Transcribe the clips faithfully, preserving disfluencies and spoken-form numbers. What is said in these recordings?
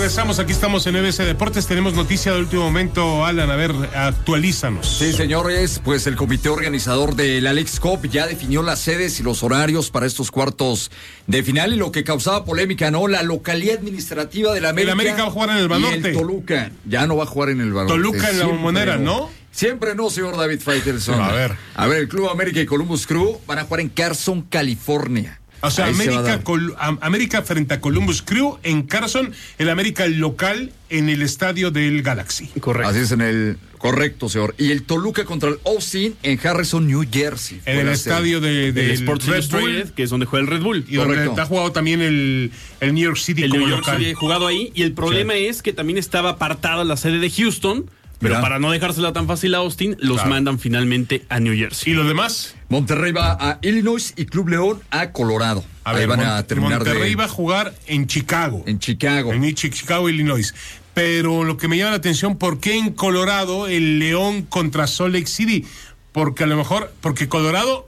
regresamos, aquí estamos en E B C Deportes, tenemos noticia de último momento, Alan, a ver, actualízanos. Sí, señores, pues el comité organizador de la Leagues Cup ya definió las sedes y los horarios para estos cuartos de final, y lo que causaba polémica, ¿no? La localidad administrativa de la América. El América va a jugar en el Banorte. Y el Toluca ya no va a jugar en el Banorte. Toluca en la Bombonera, ¿no? Siempre no, señor David Faitelson. A ver. A ver, el Club América y Columbus Crew van a jugar en Carson, California. O sea, Ahí América, Col- América frente a Columbus Crew en Carson, el América local en el estadio del Galaxy. Correcto. Así es, en el correcto, señor. Y el Toluca contra el Austin en Harrison, New Jersey. En el estadio de, de, del Sports Illustrated, que es donde juega el Red Bull. Y donde está jugado también el, el New York City el como New York local. City jugado ahí, y el problema sí. es que también estaba apartada la sede de Houston. Pero ¿verdad? Para no dejársela tan fácil a Austin, los claro. mandan finalmente a New Jersey. ¿Y los demás? Monterrey va a Illinois y Club León a Colorado. A ver, Ahí van Mon- a terminar Monterrey de... va a jugar en Chicago. En Chicago. En Chicago, Illinois. Pero lo que me llama la atención, ¿por qué en Colorado el León contra Salt Lake City? Porque a lo mejor, porque Colorado...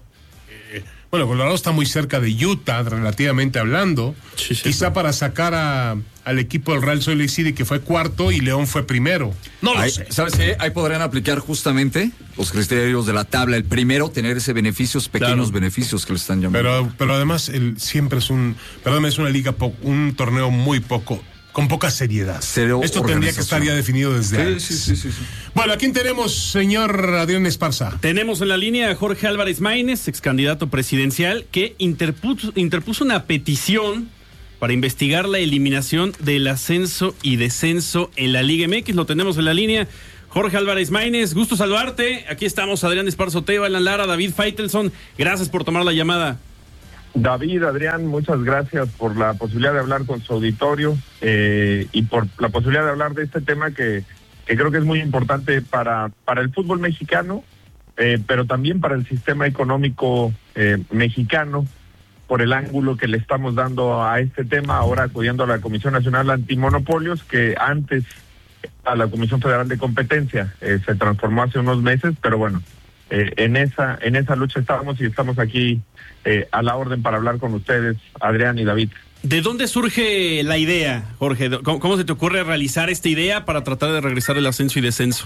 Bueno, Colorado está muy cerca de Utah, relativamente hablando. Sí, sí, Quizá sí. para sacar a, al equipo del Real Salt Lake City, que fue cuarto y León fue primero. No lo ahí, sé. ¿Sabes qué? Ahí podrían aplicar justamente los criterios de la tabla. El primero, tener ese beneficios, pequeños claro. beneficios que le están llamando. Pero, pero además, el, siempre es un... Perdón, es una liga, po, un torneo muy poco... con poca seriedad. Cero Esto tendría que estar ya definido desde sí, antes. Sí, sí, sí, sí. Bueno, ¿a quién tenemos, señor Adrián Esparza? Tenemos en la línea a Jorge Álvarez Maínez, ex candidato presidencial, que interpuso, interpuso una petición para investigar la eliminación del ascenso y descenso en la Liga M X. Lo tenemos en la línea. Jorge Álvarez Maínez, gusto saludarte. Aquí estamos, Adrián Esparza Oteo, Alan Lara, David Faitelson. Gracias por tomar la llamada. David, Adrián, muchas gracias por la posibilidad de hablar con su auditorio eh, y por la posibilidad de hablar de este tema que, que creo que es muy importante para, para el fútbol mexicano, eh, pero también para el sistema económico eh, mexicano, por el ángulo que le estamos dando a este tema, ahora acudiendo a la Comisión Nacional Antimonopolios, que antes a la Comisión Federal de Competencia eh, se transformó hace unos meses, pero bueno, eh, en esa en esa lucha estamos y estamos aquí Eh, a la orden para hablar con ustedes, Adrián y David. ¿De dónde surge la idea, Jorge? ¿Cómo, cómo se te ocurre realizar esta idea para tratar de regresar el ascenso y descenso?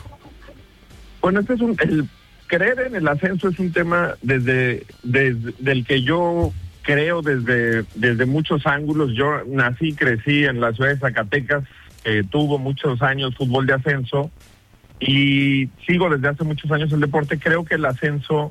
Bueno, este es un, el creer en el ascenso es un tema desde, desde del que yo creo desde, desde muchos ángulos. Yo nací y crecí en la ciudad de Zacatecas, eh, tuvo muchos años fútbol de ascenso y sigo desde hace muchos años el deporte. Creo que el ascenso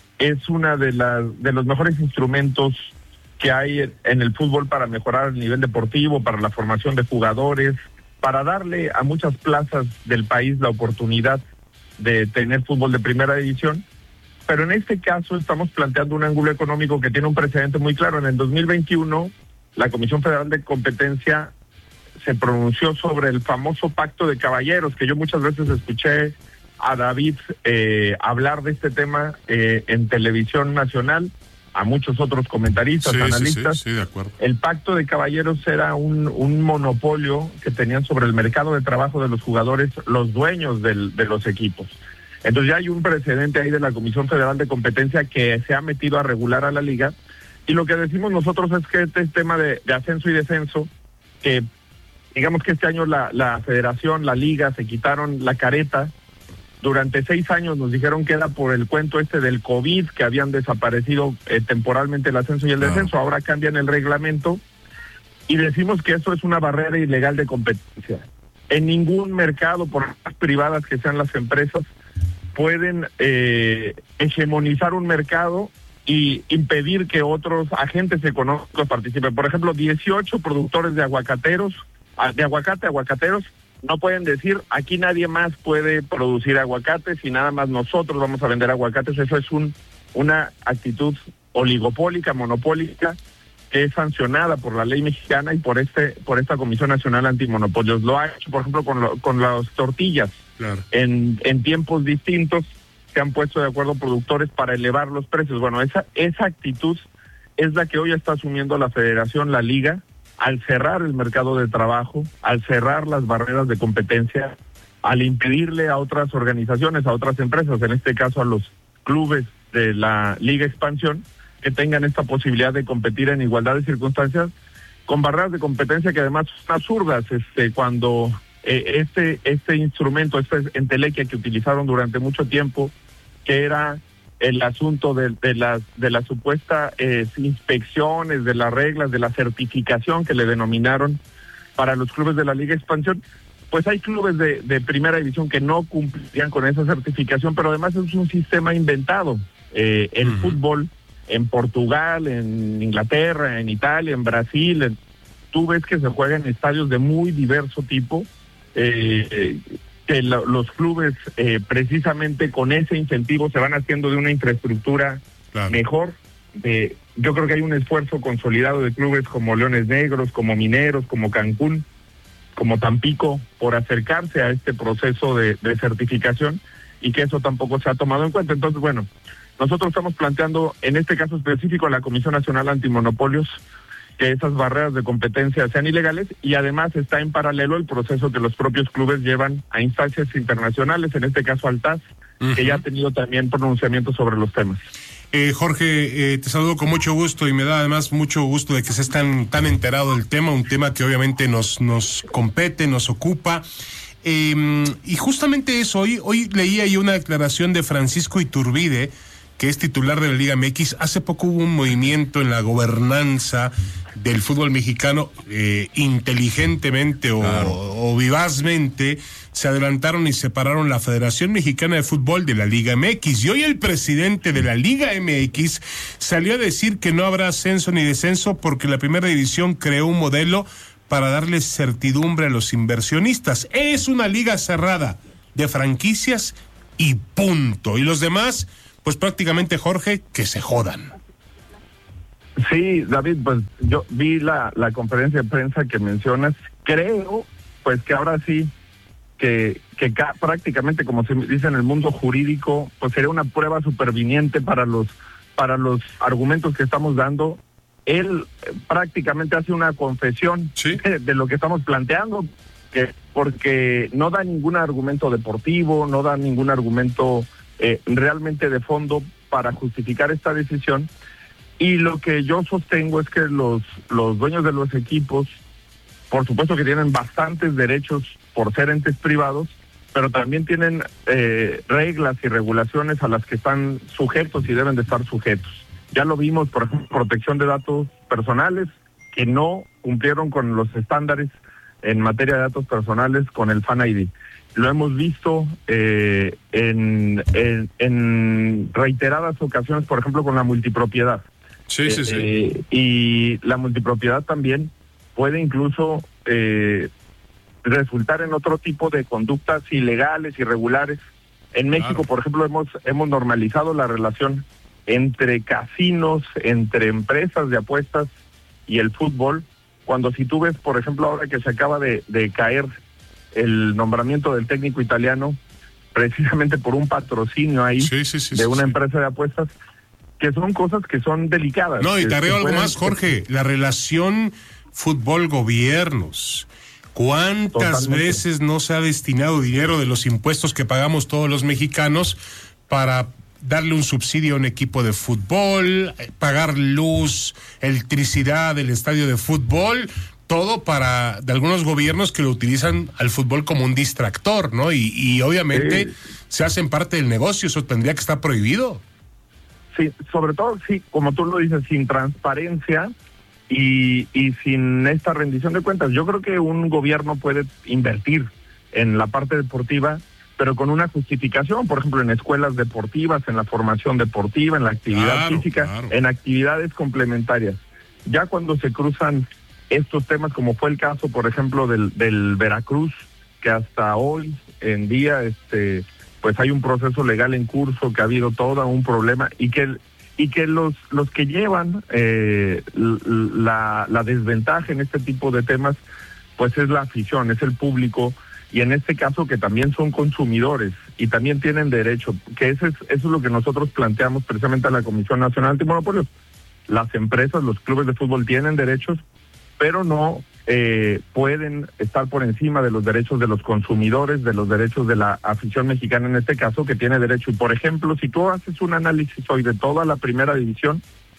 es una de las de los mejores instrumentos que hay en el fútbol para mejorar el nivel deportivo, para la formación de jugadores, para darle a muchas plazas del país la oportunidad de tener fútbol de primera división. Pero en este caso estamos planteando un ángulo económico que tiene un precedente muy claro. En el dos mil veintiuno, la Comisión Federal de Competencia se pronunció sobre el famoso Pacto de Caballeros, que yo muchas veces escuché a David eh, hablar de este tema eh, en televisión nacional, a muchos otros comentaristas, sí, analistas. Sí, sí, sí, de acuerdo. El Pacto de Caballeros era un, un monopolio que tenían sobre el mercado de trabajo de los jugadores, los dueños del, de los equipos. Entonces ya hay un precedente ahí de la Comisión Federal de Competencia que se ha metido a regular a la liga, y lo que decimos nosotros es que este tema de, de ascenso y descenso, que digamos que este año la, la federación, la liga se quitaron la careta. Durante seis años nos dijeron que era por el cuento este del COVID, que habían desaparecido eh, temporalmente el ascenso y el descenso. No. Ahora cambian el reglamento y decimos que eso es una barrera ilegal de competencia. En ningún mercado, por más privadas que sean las empresas, pueden eh, hegemonizar un mercado y impedir que otros agentes económicos participen. Por ejemplo, dieciocho productores de aguacateros, de aguacate, aguacateros, no pueden decir, aquí nadie más puede producir aguacates y nada más nosotros vamos a vender aguacates. Eso es un una actitud oligopólica, monopólica, que es sancionada por la ley mexicana y por este por esta Comisión Nacional Antimonopolios. Lo ha hecho, por ejemplo, con, lo, con las tortillas. Claro. En, en tiempos distintos se han puesto de acuerdo productores para elevar los precios. Bueno, esa, esa actitud es la que hoy está asumiendo la Federación, la Liga, al cerrar el mercado de trabajo, al cerrar las barreras de competencia, al impedirle a otras organizaciones, a otras empresas, en este caso a los clubes de la Liga Expansión, que tengan esta posibilidad de competir en igualdad de circunstancias con barreras de competencia que además son absurdas, este, cuando eh, este, este instrumento, esta entelequia que utilizaron durante mucho tiempo, que era el asunto de, de las de las supuestas eh, inspecciones, de las reglas, de la certificación que le denominaron para los clubes de la Liga Expansión, pues hay clubes de, de primera división que no cumplían con esa certificación, pero además es un sistema inventado. Eh, el uh-huh. fútbol en Portugal, en Inglaterra, en Italia, en Brasil, en, tú ves que se juega en estadios de muy diverso tipo, eh, que lo, los clubes eh, precisamente con ese incentivo se van haciendo de una infraestructura claro. mejor. Eh, yo creo que hay un esfuerzo consolidado de clubes como Leones Negros, como Mineros, como Cancún, como Tampico, por acercarse a este proceso de, de certificación, y que eso tampoco se ha tomado en cuenta. Entonces, bueno, nosotros estamos planteando, en este caso específico, a la Comisión Nacional Antimonopolios, que esas barreras de competencia sean ilegales, y además está en paralelo el proceso que los propios clubes llevan a instancias internacionales, en este caso al T A S, uh-huh. que ya ha tenido también pronunciamientos sobre los temas. Eh, Jorge, eh, te saludo con mucho gusto, y me da además mucho gusto de que estés tan, tan enterado del tema, un tema que obviamente nos, nos compete, nos ocupa. Eh, y justamente eso, hoy, hoy leía yo una declaración de Francisco Iturbide, que es titular de la Liga M X. Hace poco hubo un movimiento en la gobernanza del fútbol mexicano, eh, inteligentemente o, claro. o vivazmente, se adelantaron y separaron la Federación Mexicana de Fútbol de la Liga M X. Y hoy el presidente de la Liga M X salió a decir que no habrá ascenso ni descenso porque la primera división creó un modelo para darle certidumbre a los inversionistas. Es una liga cerrada de franquicias y punto. Y los demás, pues prácticamente, Jorge, que se jodan. Sí, David, pues yo vi la, la conferencia de prensa que mencionas. Creo, pues que ahora sí, que, que ca- prácticamente, como se dice en el mundo jurídico, pues sería una prueba superviniente para los, para los argumentos que estamos dando. Él eh, prácticamente hace una confesión ¿Sí? de, de lo que estamos planteando, que porque no da ningún argumento deportivo, no da ningún argumento eh, realmente de fondo para justificar esta decisión. Y lo que yo sostengo es que los, los dueños de los equipos, por supuesto que tienen bastantes derechos por ser entes privados, pero también tienen eh, reglas y regulaciones a las que están sujetos y deben de estar sujetos. Ya lo vimos, por ejemplo, protección de datos personales, que no cumplieron con los estándares en materia de datos personales con el Fan I D. Lo hemos visto eh, en, en, en reiteradas ocasiones, por ejemplo, con la multipropiedad. Sí, sí, sí. Eh, y la multipropiedad también puede incluso eh, resultar en otro tipo de conductas ilegales, irregulares. En México, claro. por ejemplo, hemos hemos normalizado la relación entre casinos, entre empresas de apuestas y el fútbol, cuando si tú ves, por ejemplo, ahora que se acaba de, de caer el nombramiento del técnico italiano, precisamente por un patrocinio ahí sí, sí, sí, de sí, una sí. empresa de apuestas, que son cosas que son delicadas. No, y te agrego algo pueden... más, Jorge, la relación fútbol-gobiernos. ¿Cuántas Totalmente. veces no se ha destinado dinero de los impuestos que pagamos todos los mexicanos para darle un subsidio a un equipo de fútbol, pagar luz, electricidad del estadio de fútbol, todo para de algunos gobiernos que lo utilizan al fútbol como un distractor, ¿no? Y, y obviamente sí. se hacen parte del negocio, eso tendría que estar prohibido. Sí, sobre todo, sí, como tú lo dices, sin transparencia y, y sin esta rendición de cuentas. Yo creo que un gobierno puede invertir en la parte deportiva, pero con una justificación, por ejemplo, en escuelas deportivas, en la formación deportiva, en la actividad claro, física, claro. en actividades complementarias. Ya cuando se cruzan estos temas, como fue el caso, por ejemplo, del, del Veracruz, que hasta hoy en día, este, pues hay un proceso legal en curso, que ha habido todo un problema, y que y que los los que llevan eh, la, la desventaja en este tipo de temas, pues es la afición, es el público, y en este caso que también son consumidores y también tienen derecho, que eso es, eso es lo que nosotros planteamos precisamente a la Comisión Nacional Antimonopolios. Las empresas, los clubes de fútbol tienen derechos, pero no eh, pueden estar por encima de los derechos de los consumidores, de los derechos de la afición mexicana en este caso, que tiene derecho. Y por ejemplo, si tú haces un análisis hoy de toda la primera división,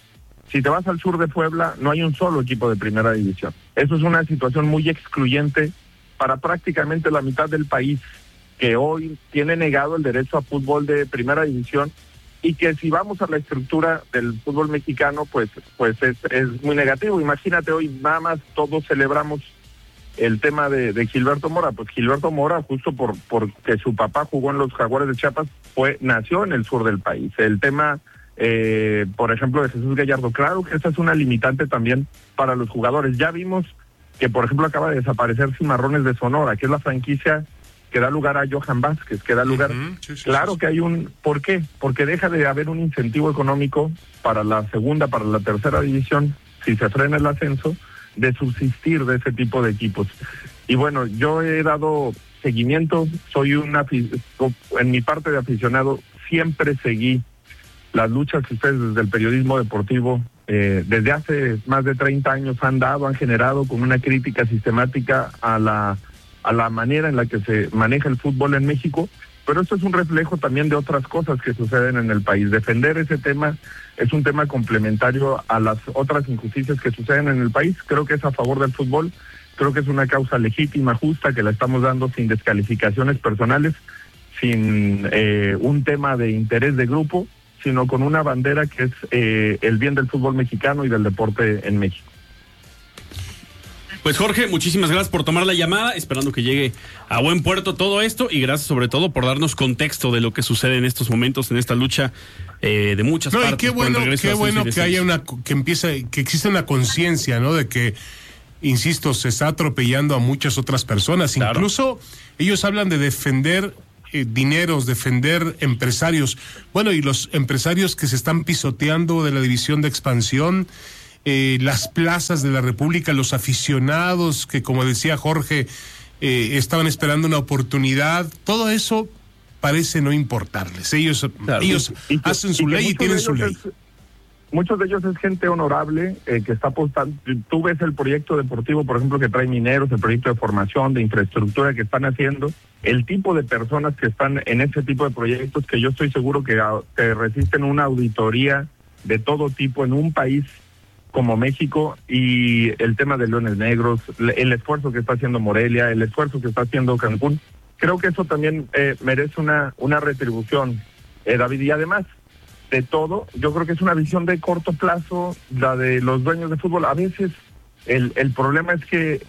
Si te vas al sur de Puebla, no hay un solo equipo de primera división. Eso es una situación muy excluyente para prácticamente la mitad del país, que hoy tiene negado el derecho a fútbol de primera división, y que si vamos a la estructura del fútbol mexicano, pues pues es, es muy negativo. Imagínate, hoy nada más todos celebramos el tema de, de Gilberto Mora. Pues Gilberto Mora, justo por porque su papá jugó en los Jaguares de Chiapas, fue nació en el sur del país. El tema, eh, por ejemplo, de Jesús Gallardo, claro que esa es una limitante también para los jugadores. Ya vimos que, por ejemplo, acaba de desaparecer Cimarrones de Sonora, que es la franquicia que da lugar a Johan Vázquez, que da lugar... Uh-huh. sí, sí, claro sí, sí. que hay un... ¿Por qué? Porque deja de haber un incentivo económico para la segunda, para la tercera división, si se frena el ascenso, de subsistir de ese tipo de equipos. Y bueno, yo he dado seguimiento, soy una... En mi parte de aficionado, siempre seguí las luchas que ustedes desde el periodismo deportivo, eh, desde hace más de treinta años han dado, han generado con una crítica sistemática a la... a la manera en la que se maneja el fútbol en México, pero esto es un reflejo también de otras cosas que suceden en el país. Defender ese tema es un tema complementario a las otras injusticias que suceden en el país. Creo que es a favor del fútbol, creo que es una causa legítima, justa, que la estamos dando sin descalificaciones personales, sin eh, un tema de interés de grupo, sino con una bandera que es eh, el bien del fútbol mexicano y del deporte en México. Pues Jorge, muchísimas gracias por tomar la llamada, esperando que llegue a buen puerto todo esto, y gracias sobre todo por darnos contexto de lo que sucede en estos momentos, en esta lucha eh, de muchas no, partes. Y qué bueno, qué bueno que haya una, que empiece, que existe una conciencia, ¿no? De que, insisto, se está atropellando a muchas otras personas. Claro. Incluso ellos hablan de defender eh, dineros, defender empresarios. Bueno, y los empresarios que se están pisoteando de la división de expansión. Eh, las plazas de la República, los aficionados que, como decía Jorge, eh, estaban esperando una oportunidad, todo eso parece no importarles. Ellos, claro. ellos y, y que, hacen su y ley y tienen su ley. Es, muchos de ellos es gente honorable eh, que está apostando. Tú ves el proyecto deportivo, por ejemplo, que trae Mineros, el proyecto de formación, de infraestructura que están haciendo, el tipo de personas que están en ese tipo de proyectos, que yo estoy seguro que, que resisten una auditoría de todo tipo en un país como México, y el tema de Leones Negros, el esfuerzo que está haciendo Morelia, el esfuerzo que está haciendo Cancún, creo que eso también eh, merece una, una retribución, eh, David, y además de todo, yo creo que es una visión de corto plazo, la de los dueños de fútbol. A veces el, el problema es que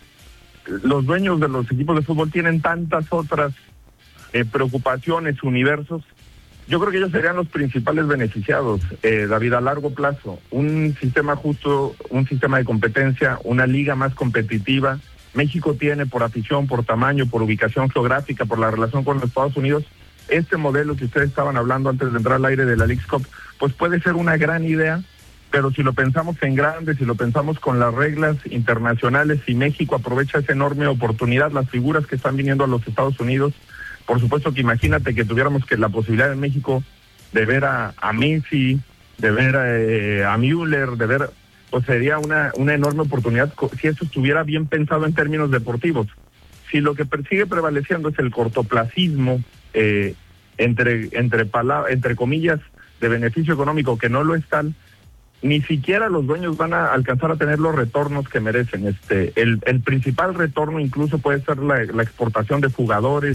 los dueños de los equipos de fútbol tienen tantas otras eh, preocupaciones, universos. Yo creo que ellos serían los principales beneficiados, eh, David, a largo plazo. Un sistema justo, un sistema de competencia, una liga más competitiva. México tiene, por afición, por tamaño, por ubicación geográfica, por la relación con los Estados Unidos, este modelo que ustedes estaban hablando antes de entrar al aire de la Leagues Cup, pues puede ser una gran idea, pero si lo pensamos en grande, si lo pensamos con las reglas internacionales, si México aprovecha esa enorme oportunidad, las figuras que están viniendo a los Estados Unidos, por supuesto que imagínate que tuviéramos que la posibilidad en México de ver a, a Messi, de ver eh, a Müller, de ver, pues sería una, una enorme oportunidad si eso estuviera bien pensado en términos deportivos. Si lo que sigue prevaleciendo es el cortoplacismo, eh, entre, entre, palabras, entre comillas, de beneficio económico, que no lo es tal, ni siquiera los dueños van a alcanzar a tener los retornos que merecen. Este, el, el principal retorno incluso puede ser la, la exportación de jugadores,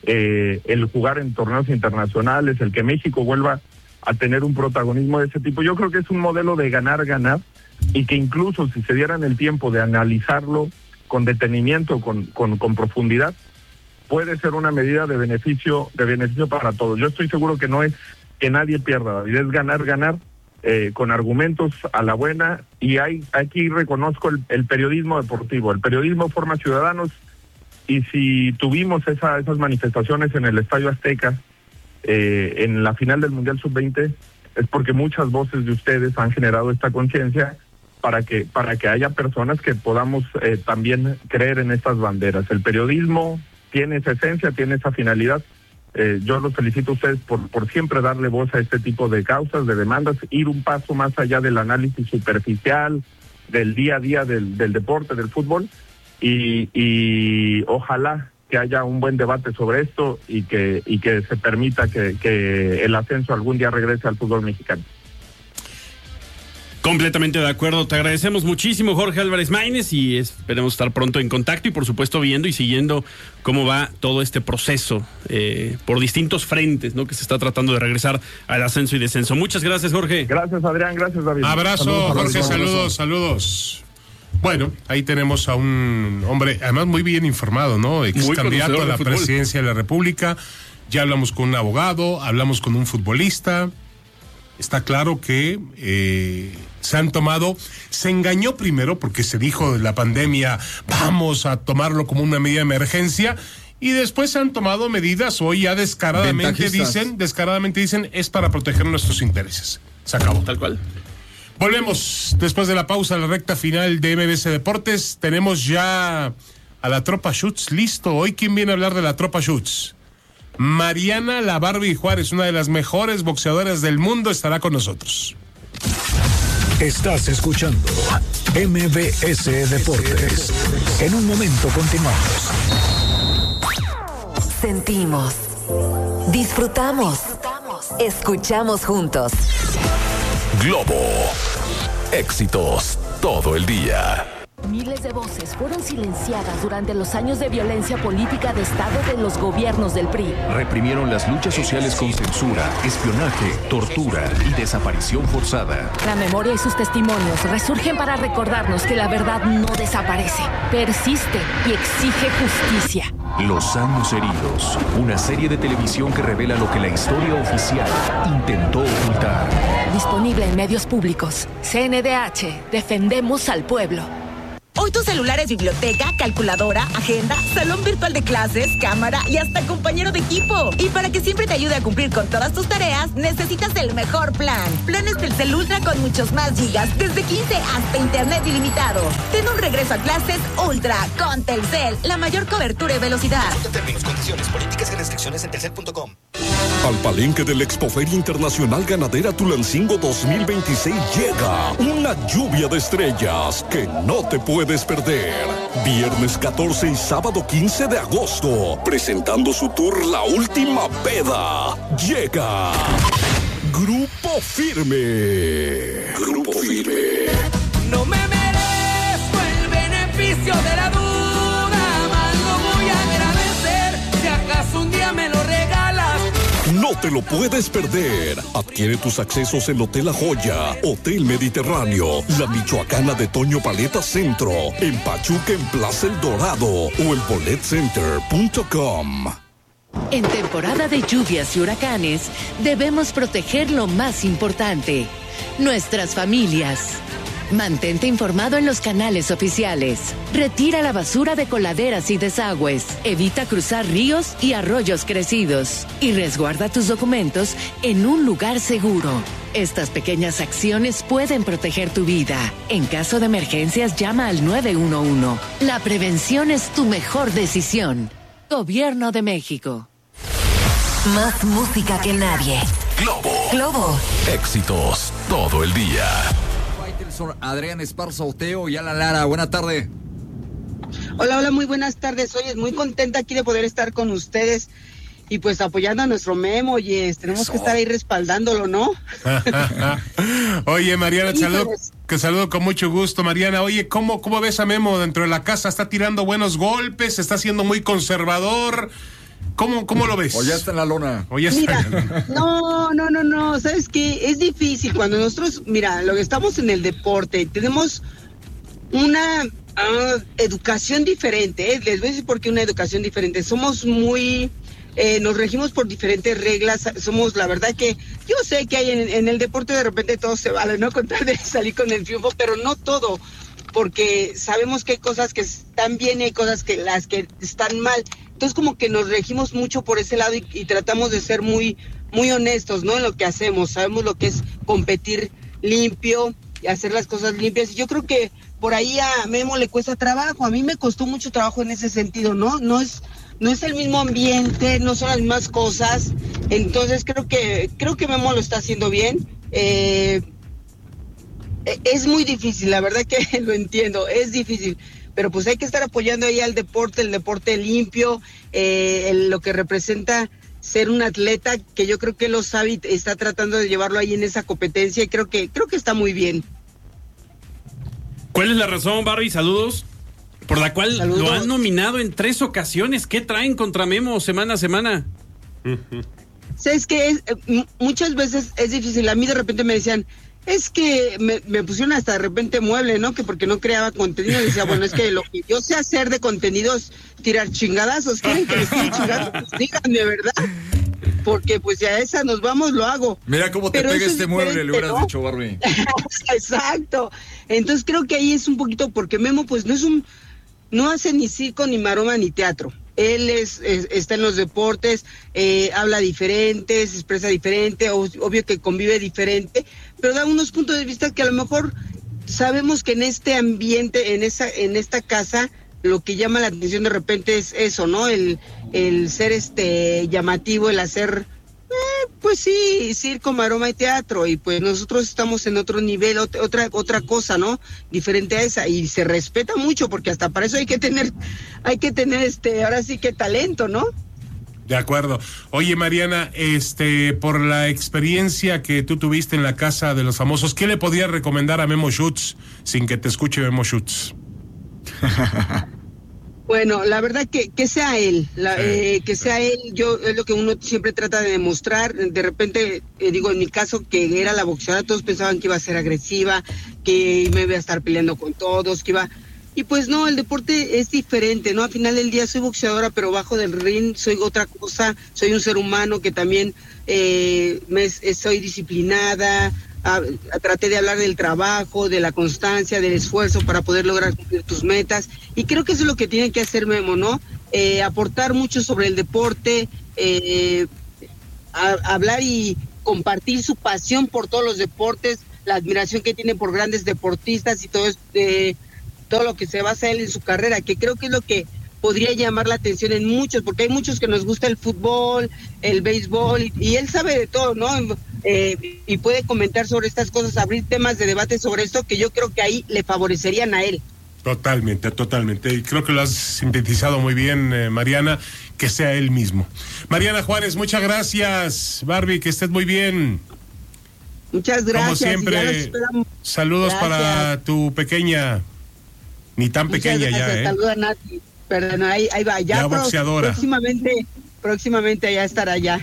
Eh, el jugar en torneos internacionales, el que México vuelva a tener un protagonismo de ese tipo. Yo creo que es un modelo de ganar-ganar, y que incluso si se dieran el tiempo de analizarlo con detenimiento, con, con, con profundidad, puede ser una medida de beneficio, de beneficio para todos. Yo estoy seguro que no es que nadie pierda, David, es ganar-ganar, eh, con argumentos a la buena, y hay, aquí reconozco el, el periodismo deportivo. El periodismo forma ciudadanos. Y si tuvimos esa, esas manifestaciones en el Estadio Azteca, eh, en la final del Mundial sub veinte, es porque muchas voces de ustedes han generado esta conciencia para que para que haya personas que podamos eh, también creer en estas banderas. El periodismo tiene esa esencia, tiene esa finalidad. Eh, yo los felicito a ustedes por, por siempre darle voz a este tipo de causas, de demandas, ir un paso más allá del análisis superficial, del día a día del, del deporte, del fútbol. Y, y ojalá que haya un buen debate sobre esto y que y que se permita que, que el ascenso algún día regrese al fútbol mexicano. Completamente de acuerdo. Te agradecemos muchísimo, Jorge Álvarez Maínez, y esperemos estar pronto en contacto y, por supuesto, viendo y siguiendo cómo va todo este proceso eh, por distintos frentes, ¿no? Que se está tratando de regresar al ascenso y descenso. Muchas gracias, Jorge. Gracias, Adrián. Gracias, David. Abrazo, saludos, Jorge. saludos, Saludos, saludos. Bueno, ahí tenemos a un hombre, además muy bien informado, ¿no? Ex candidato a la presidencia de la República. Ya hablamos con un abogado, hablamos con un futbolista. Está claro que eh, se han tomado, se engañó primero porque se dijo de la pandemia, vamos a tomarlo como una medida de emergencia, y después se han tomado medidas, hoy ya descaradamente Ventajistas. dicen, descaradamente dicen, es para proteger nuestros intereses. Se acabó. Tal cual. Volvemos después de la pausa a la recta final de M B C Deportes. Tenemos ya a la Tropa Schutz listo. Hoy, ¿quién viene a hablar de la Tropa Schutz? Mariana La Barbie Juárez, una de las mejores boxeadoras del mundo, estará con nosotros. Estás escuchando M B S Deportes. En un momento continuamos. Sentimos, disfrutamos, escuchamos juntos. Globo. Éxitos todo el día. Miles de voces fueron silenciadas durante los años de violencia política de Estado de los gobiernos del P R I. Reprimieron las luchas sociales con censura, espionaje, tortura y desaparición forzada. La memoria y sus testimonios resurgen para recordarnos que la verdad no desaparece, persiste y exige justicia. Los años heridos, una serie de televisión que revela lo que la historia oficial intentó ocultar. Disponible en medios públicos. C N D H, defendemos al pueblo. Hoy tu celular es biblioteca, calculadora, agenda, salón virtual de clases, cámara y hasta compañero de equipo. Y para que siempre te ayude a cumplir con todas tus tareas, necesitas el mejor plan. Planes Telcel Ultra con muchos más gigas, desde quince hasta internet ilimitado. Ten un regreso a clases Ultra con Telcel, la mayor cobertura y velocidad. Términos, condiciones, políticas y restricciones en telcel punto com. Al palenque del Expoferia Internacional Ganadera Tulancingo dos mil veintiséis llega una lluvia de estrellas que no te puedes perder. Viernes catorce y sábado quince de agosto, presentando su tour La Última Peda. Llega Grupo Firme. Grupo Firme. No me merezco el beneficio de la duda, más lo voy a agradecer si acaso un día me lo regalas. No te lo puedes perder. Adquiere tus accesos en Hotel La Joya, Hotel Mediterráneo, La Michoacana de Toño Paleta Centro, en Pachuca en Plaza El Dorado o en bolet center punto com. En temporada de lluvias y huracanes, debemos proteger lo más importante, nuestras familias. Mantente informado en los canales oficiales. Retira la basura de coladeras y desagües. Evita cruzar ríos y arroyos crecidos. Y resguarda tus documentos en un lugar seguro. Estas pequeñas acciones pueden proteger tu vida. En caso de emergencias, llama al nueve uno uno. La prevención es tu mejor decisión. Gobierno de México. Más música que nadie. Globo. Globo. Éxitos todo el día. Adrián Esparza Oteo y Alan Lara, buena tarde. Hola, hola, muy buenas tardes. Oye, muy contenta aquí de poder estar con ustedes y pues apoyando a nuestro Memo. Oye, tenemos Eso. que estar ahí respaldándolo, ¿no? Oye, Mariana, te saludo, que saludo con mucho gusto, Mariana. Oye, ¿cómo, ¿cómo ves a Memo dentro de la casa? ¿Está tirando buenos golpes? ¿Está siendo muy conservador? ¿Cómo, ¿Cómo lo ves? O ya está en la lona. O ya está mira, en la lona. No, no, no, no. ¿Sabes qué? Es difícil cuando nosotros, mira, lo que estamos en el deporte, tenemos una uh, educación diferente. ¿eh? Les voy a decir por qué una educación diferente. Somos muy, eh, nos regimos por diferentes reglas. Somos, la verdad que, yo sé que hay en, en el deporte de repente todo se vale, ¿no? Con tal de salir con el triunfo, pero no todo. Porque sabemos que hay cosas que están bien y hay cosas que las que están mal. Entonces como que nos regimos mucho por ese lado y, y tratamos de ser muy, muy honestos, ¿no? En lo que hacemos. Sabemos lo que es competir limpio y hacer las cosas limpias. Y yo creo que por ahí a Memo le cuesta trabajo. A mí me costó mucho trabajo en ese sentido, ¿no? No es, no es el mismo ambiente, no son las mismas cosas. Entonces creo que, creo que Memo lo está haciendo bien. Eh, es muy difícil, la verdad que lo entiendo, es difícil. Pero pues hay que estar apoyando ahí al deporte, el deporte limpio, eh, el, lo que representa ser un atleta, que yo creo que lo sabe y está tratando de llevarlo ahí en esa competencia y creo que creo que está muy bien. ¿Cuál es la razón, Barbie? Saludos. Por la cual Saludos. Lo han nominado en tres ocasiones. ¿Qué traen contra Memo semana a semana? ¿Sabes qué? Es, eh, muchas veces es difícil. A mí de repente me decían, es que me, me pusieron hasta de repente mueble, ¿no? Que porque no creaba contenido. Decía, bueno, es que lo que yo sé hacer de contenido es tirar chingadazos. ¿Quieren que les tire chingadazos? Pues díganme, ¿verdad? Porque pues ya esa nos vamos, lo hago. Mira cómo te Pero pega este mueble, le hubieras ¿no? dicho, Barbie. Exacto. Entonces creo que ahí es un poquito, porque Memo pues no es un, no hace ni circo, ni maroma, ni teatro. Él es, es está en los deportes, eh, habla diferente, se expresa diferente, o, obvio que convive diferente, pero da unos puntos de vista que a lo mejor sabemos que en este ambiente, en esa, en esta casa, lo que llama la atención de repente es eso, ¿no? El, el ser este llamativo, el hacer, eh, pues sí, circo, maroma y teatro, y pues nosotros estamos en otro nivel, ot- otra otra cosa, ¿no? Diferente a esa, y se respeta mucho, porque hasta para eso hay que tener, hay que tener este, ahora sí que talento, ¿no? De acuerdo. Oye, Mariana, este, por la experiencia que tú tuviste en la Casa de los Famosos, ¿qué le podrías recomendar a Memo Schutz sin que te escuche Memo Schutz? Bueno, la verdad que, que sea él, la, sí, eh, que sí. sea él, yo es lo que uno siempre trata de demostrar. De repente, eh, digo, en mi caso, que era la boxeadora, todos pensaban que iba a ser agresiva, que me iba a estar peleando con todos, que iba... Y pues no, el deporte es diferente, ¿no? Al final del día soy boxeadora, pero bajo del ring soy otra cosa, soy un ser humano que también eh, me, soy disciplinada, a, a, traté de hablar del trabajo, de la constancia, del esfuerzo para poder lograr cumplir tus metas, y creo que eso es lo que tiene que hacer Memo, ¿no? Eh, aportar mucho sobre el deporte, eh, a, hablar y compartir su pasión por todos los deportes, la admiración que tiene por grandes deportistas y todo esto, eh, todo lo que se basa él en su carrera, que creo que es lo que podría llamar la atención en muchos, porque hay muchos que nos gusta el fútbol, el béisbol, y, y él sabe de todo, ¿no? Eh, y puede comentar sobre estas cosas, abrir temas de debate sobre esto, que yo creo que ahí le favorecerían a él. Totalmente, totalmente. Y creo que lo has sintetizado muy bien, eh, Mariana, que sea él mismo. Mariana Juárez, muchas gracias. Barbie, que estés muy bien. Muchas gracias. Como siempre, saludos gracias. Para tu pequeña, ni tan muchas pequeña gracias. ya, ¿eh? Saluda a Nati. Perdón, ahí, ahí va. Ya, ya boxeadora. Próximamente, próximamente ya estará allá.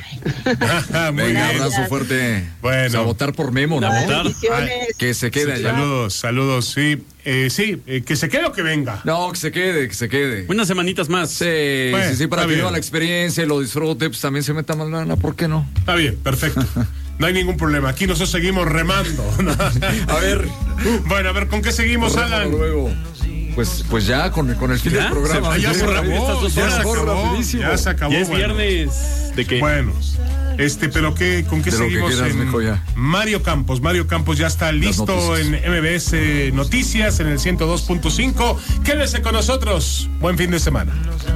Muy bien, abrazo fuerte. Bueno. A votar por Memo, ¿no? Ay, que se quede sí, allá. Saludos, saludos, sí. Eh, sí, eh, que se quede o que venga. No, que se quede, que se quede. Unas semanitas más. Sí, bueno, sí, sí, para que viva la experiencia y lo disfrute, pues también se meta más lana, ¿por qué no? Está bien, perfecto. No hay ningún problema. Aquí nosotros seguimos remando. A ver. Bueno, a ver, ¿con qué seguimos, Remando Alan? Luego. Pues, pues ya, con, con el fin del programa. Se, ya, se acabó, ya, se acabó, ya se acabó. Ya es bueno. viernes. ¿De qué? Bueno, este, pero qué, ¿con qué de seguimos? Que quieras, en Mario Campos. Mario Campos ya está listo en M B S Noticias, en el ciento dos punto cinco. Quédese con nosotros. Buen fin de semana.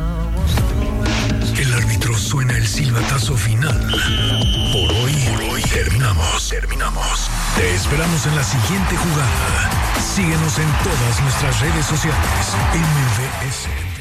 El árbitro suena el silbatazo final. Por hoy, por hoy terminamos, terminamos. Te esperamos en la siguiente jugada. Síguenos en todas nuestras redes sociales. M V S